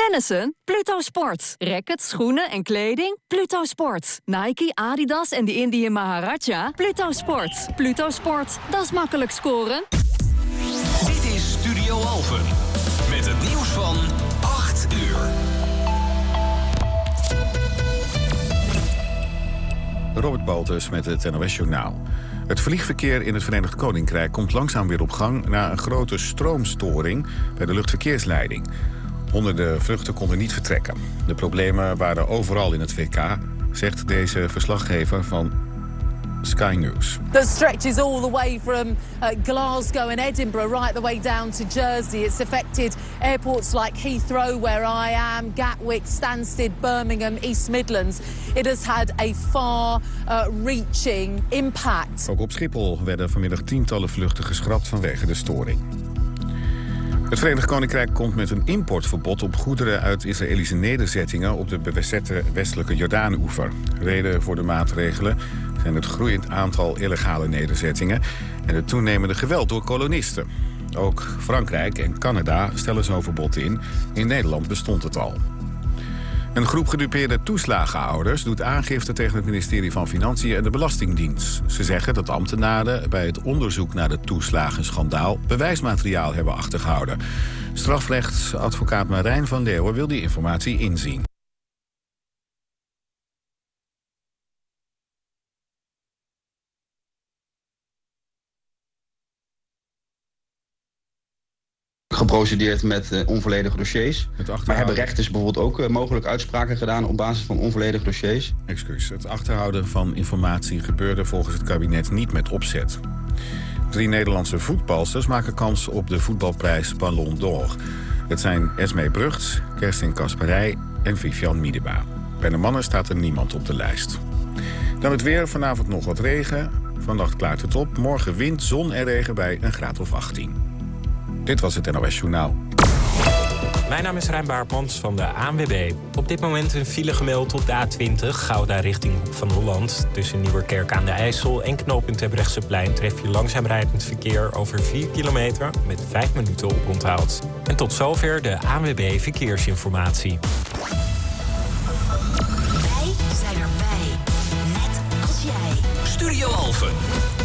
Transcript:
Tennissen? Pluto Sport. Rackets, schoenen en kleding? Pluto Sport. Nike, Adidas en de Indian Maharaja? Pluto Sport. Pluto Sport, dat is makkelijk scoren. Dit is Studio Alphen. Met het nieuws van 8 uur. Robert Baltus met het NOS-journaal. Het vliegverkeer in het Verenigd Koninkrijk komt langzaam weer op gang na een grote stroomstoring bij de luchtverkeersleiding. Honderden vluchten konden niet vertrekken. De problemen waren overal in het VK, zegt deze verslaggever van Sky News. That stretches all the way from Glasgow and Edinburgh right the way down to Jersey. It's affected airports like Heathrow, where I am, Gatwick, Stansted, Birmingham, East Midlands. It has had a far-reaching impact. Ook op Schiphol werden vanmiddag tientallen vluchten geschrapt vanwege de storing. Het Verenigd Koninkrijk komt met een importverbod op goederen uit Israëlische nederzettingen op de bezette westelijke Jordaanoever. Reden voor de maatregelen zijn het groeiend aantal illegale nederzettingen en het toenemende geweld door kolonisten. Ook Frankrijk en Canada stellen zo'n verbod in. In Nederland bestond het al. Een groep gedupeerde toeslagenouders doet aangifte tegen het ministerie van Financiën en de Belastingdienst. Ze zeggen dat ambtenaren bij het onderzoek naar het toeslagenschandaal bewijsmateriaal hebben achtergehouden. Strafrechtsadvocaat Marijn van Leeuwen wil die informatie inzien. Geprocedeerd met onvolledige dossiers. Maar hebben rechters bijvoorbeeld ook mogelijk uitspraken gedaan op basis van onvolledige dossiers? Excuus. Het achterhouden van informatie gebeurde volgens het kabinet niet met opzet. 3 Nederlandse voetbalsters maken kans op de voetbalprijs Ballon d'Or. Het zijn Esmee Brugts, Kerstin Kasperij en Vivian Miedema. Bij de mannen staat er niemand op de lijst. Dan het weer, vanavond nog wat regen. Vannacht klaart het op. Morgen wind, zon en regen bij een graad of 18. Dit was het NOS Journaal. Mijn naam is Rijn Baartmans van de ANWB. Op dit moment een file gemeld op de A20, Gouda richting Hoek van Holland. Tussen Nieuwerkerk aan de IJssel en knooppunt Terbrechtseplein tref je langzaam rijdend verkeer over 4 kilometer met 5 minuten op onthoud. En tot zover de ANWB Verkeersinformatie. Wij zijn erbij. Net als jij. Studio Alphen.